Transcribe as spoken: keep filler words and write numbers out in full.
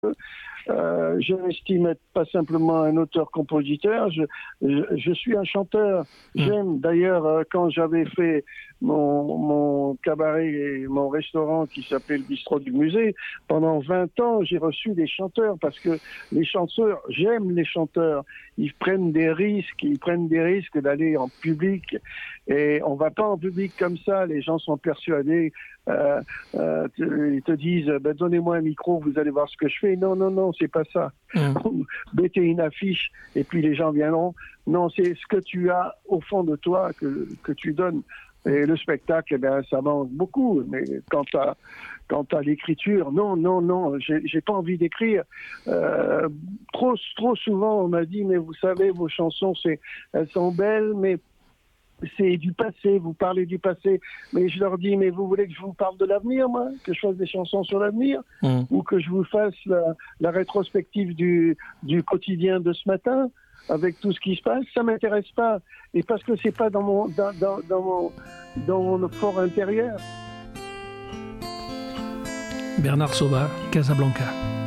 Euh, je m'estime être pas simplement un auteur-compositeur, je, je, je suis un chanteur. J'aime d'ailleurs, euh, quand j'avais fait mon, mon cabaret et mon restaurant qui s'appelait le Bistrot du Musée, pendant vingt ans, j'ai reçu des chanteurs parce que les chanteurs, j'aime les chanteurs. Ils prennent des risques, ils prennent des risques d'aller en public et on va pas en public comme ça. Les gens sont persuadés. Euh, euh, te, ils te disent ben, donnez-moi un micro, vous allez voir ce que je fais. Non, non, non, c'est pas ça. Mmh. Mettez une affiche et puis les gens viendront. Non, c'est ce que tu as au fond de toi que, que tu donnes. Et le spectacle, eh bien, ça manque beaucoup. Mais quant à, quant à l'écriture, non, non, non, j'ai, j'ai pas envie d'écrire. Euh, trop, trop souvent, on m'a dit, mais vous savez, vos chansons, c'est, elles sont belles, mais c'est du passé, vous parlez du passé. Mais je leur dis, mais vous voulez que je vous parle de l'avenir, moi? Que je fasse des chansons sur l'avenir? Mmh. Ou que je vous fasse la, la rétrospective du, du quotidien de ce matin? Avec tout ce qui se passe, ça m'intéresse pas. Et parce que c'est pas dans mon, dans, dans, dans mon, dans mon fort intérieur. Bernard Sauvage, Casablanca.